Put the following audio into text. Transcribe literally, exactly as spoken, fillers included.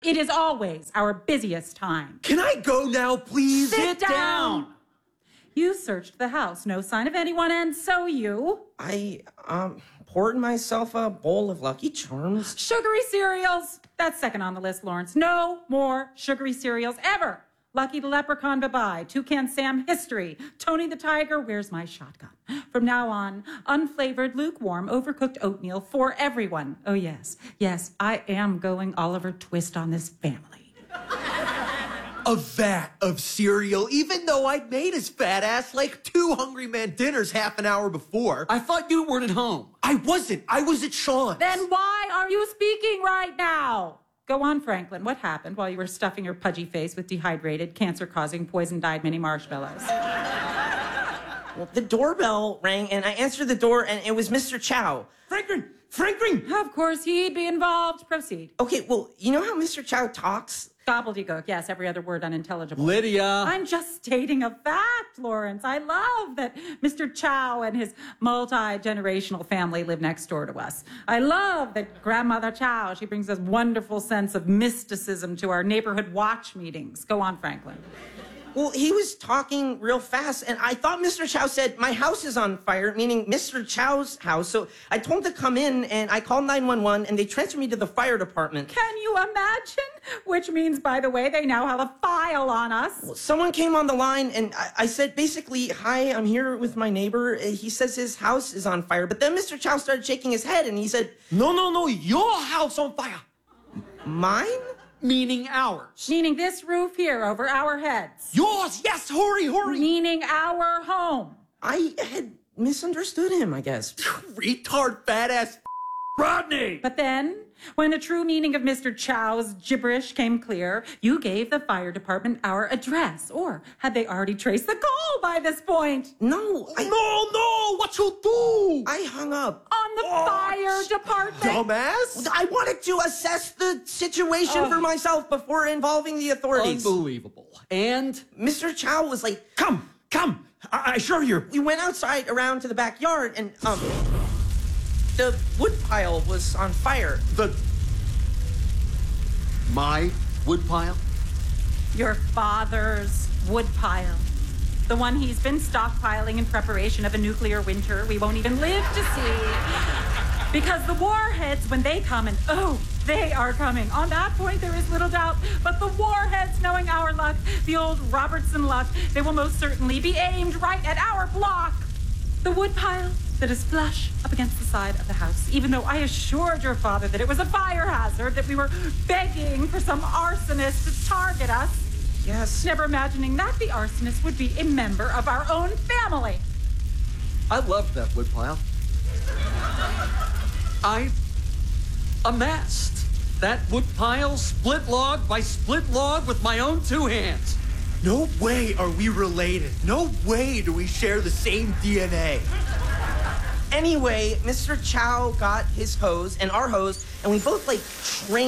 It is always our busiest time. Can I go now, please? Sit down. You searched the house. No sign of anyone, and so you... I, um, poured myself a bowl of Lucky Charms. Sugary cereals. That's second on the list, Lawrence. No more sugary cereals ever. Lucky the Leprechaun, bye-bye. Toucan Sam, history. Tony the Tiger, where's my shotgun? From now on, unflavored, lukewarm, overcooked oatmeal for everyone. Oh, yes. Yes, I am going Oliver Twist on this family. A vat of cereal, even though I'd made his fat ass like two Hungry Man dinners half an hour before. I thought you weren't at home. I wasn't. I was at Sean's. Then why are you speaking right now? Go on, Franklin. What happened while you were stuffing your pudgy face with dehydrated, cancer-causing, poison-dyed mini marshmallows? Well, the doorbell rang, and I answered the door, and it was Mister Chow. Franklin! Franklin! Of course he'd be involved. Proceed. Okay, well, you know how Mister Chow talks? Gobbledygook, yes, every other word unintelligible. Lydia. I'm just stating a fact, Lawrence. I love that Mister Chow and his multi-generational family live next door to us. I love that Grandmother Chow, she brings this wonderful sense of mysticism to our neighborhood watch meetings. Go on, Franklin. Well, he was talking real fast, and I thought Mister Chow said, my house is on fire, meaning Mister Chow's house. So I told him to come in, and I called nine one one, and they transferred me to the fire department. Can you imagine? Which means, by the way, they now have a file on us. Well, someone came on the line, and I, I said, basically, hi, I'm here with my neighbor. He says his house is on fire. But then Mister Chow started shaking his head, and he said, No, no, no, your house on fire. mine? Meaning ours. Meaning this roof here over our heads. Yours, yes, hurry, hurry. Meaning our home. I had misunderstood him, I guess. Retard, fat ass Rodney. But then, when the true meaning of Mister Chow's gibberish came clear, you gave the fire department our address. Or had they already traced the call by this point? No, I... No, no, what you do? I hung up. On the Oh, fire department? Dumbass. I wanted to assess the situation Oh. for myself before involving the authorities. Unbelievable. And Mister Chow was like, Come, come. I, I assure you. we went outside around to the backyard, and, um, the wood pile was on fire. The my woodpile? Your father's woodpile. The one he's been stockpiling in preparation of a nuclear winter we won't even live to see. Because the warheads, when they come, and oh, they are coming. On that point, there is little doubt. But the warheads, knowing our luck, the old Robertson luck, they will most certainly be aimed right at our block. The woodpile that is flush up against the side of the house, even though I assured your father that it was a fire hazard, that we were begging for some arsonist to target us. Yes. Never imagining that the arsonist would be a member of our own family. I loved that woodpile. I amassed that woodpile split log by split log with my own two hands. No way are we related. No way do we share the same D N A. Anyway, Mister Chow got his hose and our hose, and we both, like, trained